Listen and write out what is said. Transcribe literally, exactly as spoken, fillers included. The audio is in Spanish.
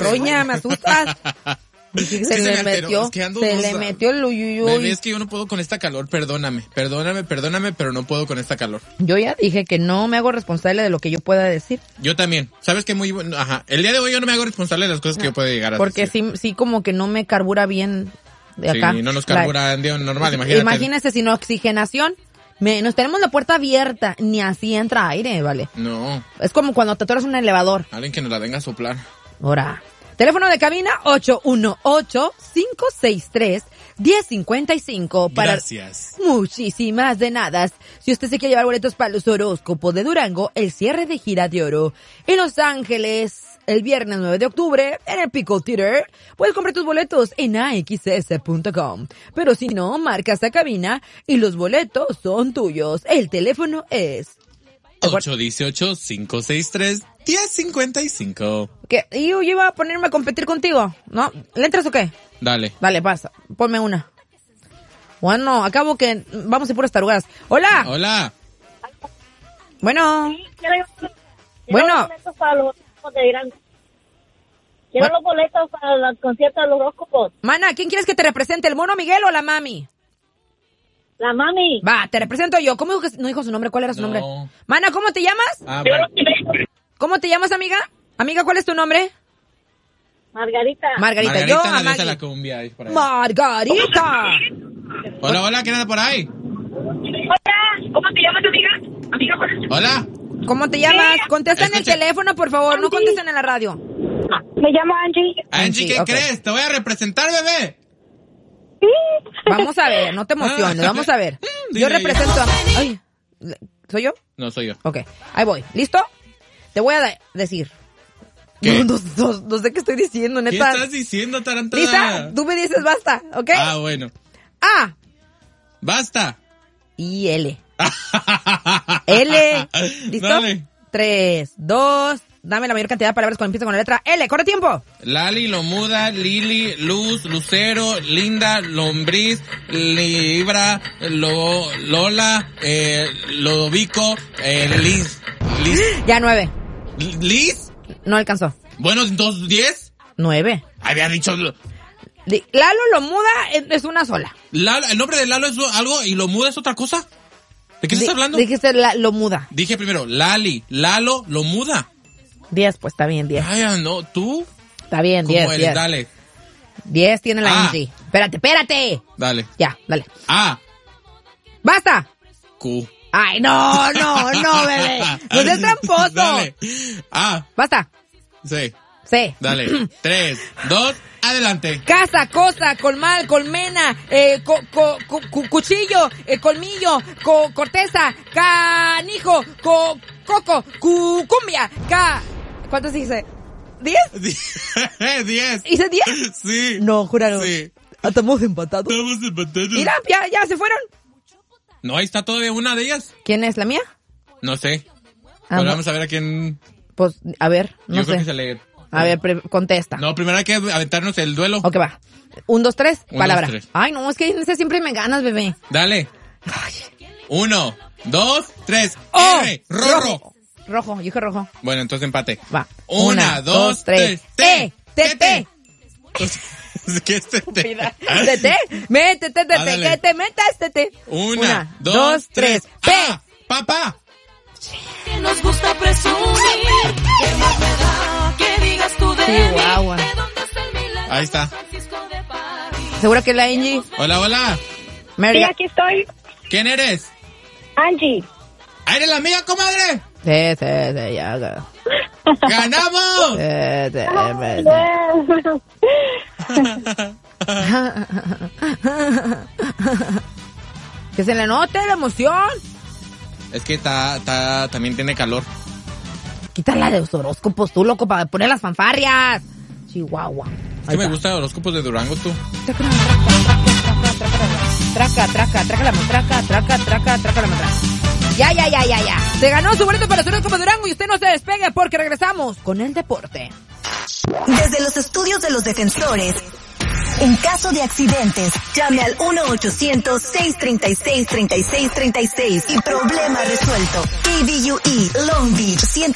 roña, me asustas. Dije que se, Sí, le se me alteró, metió, es que ando se dos- le metió el uyuyuy. Bebé, es que yo no puedo con esta calor, perdóname, perdóname, perdóname, pero no puedo con esta calor. Yo ya dije que no me hago responsable de lo que yo pueda decir. Yo también. ¿Sabes qué? Muy bueno. Ajá. El día de hoy yo no me hago responsable de las cosas que yo puedo llegar a Porque decir. sí, sí como que no me carbura bien de acá. Sí, no nos carbura en día normal, imagínate. Imagínese sin oxigenación. Me, nos tenemos la puerta abierta, ni así entra aire, ¿vale? No, Es como cuando te atoras un elevador. alguien que nos la venga a soplar. Ahora. Teléfono de cabina ocho uno ocho, cinco seis tres, uno cero cinco cinco para Gracias. muchísimas de nada. Si usted se quiere llevar boletos para los horóscopos de Durango, el cierre de gira de oro en Los Ángeles el viernes nueve de octubre en el Pico Theater, puedes comprar tus boletos en a x s punto com. Pero si no, marca esta cabina y los boletos son tuyos. El teléfono es ocho uno ocho, cinco seis tres, uno cero cinco cinco. ¿Qué? ¿Y yo iba a ponerme a competir contigo? ¿No? ¿Le entras o qué? Dale. Dale, pasa. Ponme una. Bueno, acabo que vamos a ir puras tarugadas. ¡Hola! Hola. Bueno. Sí, quiero, quiero Bueno. los boletos para los horóscopos de Irán. Quiero Bueno. los boletos para el concierto de los horóscopos. Mana, ¿quién quieres que te represente? ¿El mono Miguel o la mami? La mami. Va, te represento yo. ¿Cómo dijo que no dijo su nombre? ¿Cuál era su No. nombre? Mana, ¿cómo te llamas? Ah, bueno. ¿Cómo te llamas, amiga? Amiga, ¿cuál es tu nombre? Margarita. Margarita. Margarita, yo, la a diosa de Maggie. la cumbia. ahí por ahí. Margarita. Hola, hola, ¿quién anda por ahí? Hola, ¿cómo te llamas, amiga? Amiga, ¿cuál es tu- Hola. ¿Cómo te llamas? Contesta en el Escucha. teléfono, por favor. No contesten en la radio. Me llamo Angie. Angie, Angie, ¿qué ok. crees? Te voy a representar, bebé. Vamos a ver, no te emociones. Vamos a ver. Yo Dile. represento a... Ay, ¿soy yo? No, soy yo. Ok, ahí voy. ¿Listo? Te voy a da- decir. ¿Qué? No, no, no- no sé qué estoy diciendo, ¿Qué neta. estás diciendo, tarantada? ¿Lista? Tú me dices basta, ¿ok? Ah, bueno. A Basta. y L. L. ¿Listo? Dale. Tres, dos, dame la mayor cantidad de palabras cuando empieza con la letra L. ¡Corre tiempo! Lali, Lomuda, Lili, Luz, Lucero, Linda, Lombriz, Libra, Lo, Lola, eh, Lodovico, eh, Liz. Liz. Ya, nueve. ¿Liz? No alcanzó. Bueno, dos, diez. Nueve. Había dicho. Di- Lalo lo muda, es es una sola. Lalo, el nombre de Lalo es algo y Lomuda es otra cosa. ¿De qué Di- estás hablando? Dijiste la- lo muda. Dije primero, Lali, Lalo, Lomuda. Diez, pues está bien, diez. Ay, no, tú. Está bien, ¿Cómo diez, eres? diez. Dale, Diez tiene la Ah. Angie. Espérate, espérate. dale. Ya, dale. A, ¡Basta! Q. Ay, no, no, no, bebé. No seas tramposo. Dale. A, Basta. C. C. Dale. Tres, dos, adelante. Casa, cosa, colmal, colmena, eh, co- co- cu- cu- cuchillo, eh, colmillo, co- corteza, canijo, co- coco, cucumbia, ca... ¿Cuántos hice? ¿Diez? Diez. ¿Hice diez? Sí. No, júralo. Sí. Estamos empatados. Estamos empatados. Mira, ya, ya se fueron. No, ahí está todavía una de ellas. ¿Quién es la mía? No sé. Ah, Pero no. vamos a ver a quién. Pues, a ver, no Yo creo sé. que se le. A ver, pre- contesta. No, primero hay que aventarnos el duelo. Ok, va. Un, dos, tres, Un, palabra. dos, tres. Ay, no, es que en ese siempre me ganas, bebé. Dale. Ay. Uno, dos, tres. Oh, R. Rorro. Rojo, yo dije rojo. Bueno, entonces empate. Va. Una, dos, tres. T, T, T. ¿Qué es este? T, T. Métete, T, Ah, T, dale. que te metas, T, T. Una, dos, tres. P. Ah, papá. Que nos gusta presumir, que más me da que digas tú de Chihuahua. mí, de dónde está el milagro, Ahí está. Francisco de París. ¿Seguro que es la Angie? Hola, hola. Mary. Sí, aquí estoy. ¿Quién eres? Angie. ¿Ah, ¿Eres la mía, comadre? Sí, sí, sí, ya. ya. ¡Ganamos! Sí, sí, sí. Que se le note la emoción. Es que está, está, también tiene calor. Quítala de los horóscopos, tú, loco, para poner las fanfarrias. Chihuahua. Es que me gustan los horóscopos de Durango, tú. Traca, traca, traca la matraca, traca, traca, traca la matraca. Ya, ya, ya, ya, ya. Se ganó su boleto para su horóscopo de Durango y usted no se despegue porque regresamos con el deporte. Desde los estudios de los defensores, en caso de accidentes, llame al uno ochocientos, seiscientos treinta y seis, treinta y seis treinta y seis y problema resuelto. K B U E Long Beach ciento